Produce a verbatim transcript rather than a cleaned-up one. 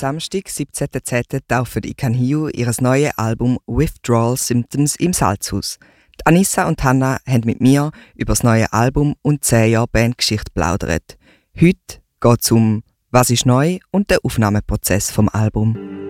Samstag, siebzehnten zehnten taufen Ikan Hiu ihr neues Album «Withdrawal Symptoms» im Salzhaus. Die Anissa und Hanna haben mit mir über das neue Album und zehn Jahre Bandgeschichte plaudert. Heute geht es um «Was ist neu?» und den Aufnahmeprozess vom Album.